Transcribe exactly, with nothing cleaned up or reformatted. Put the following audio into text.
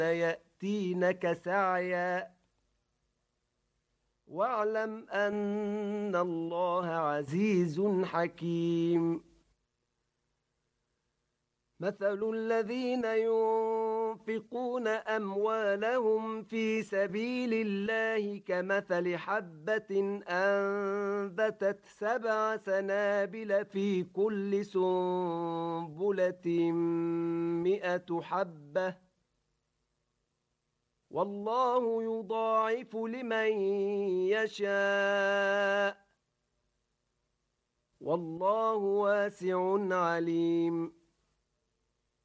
يأتينك سعيا واعلم أن الله عزيز حكيم. مثل الذين ينفقون أموالهم في سبيل الله كمثل حبة أنبتت سبع سنابل في كل سنبلة مئة حبة والله يضاعف لمن يشاء والله واسع عليم.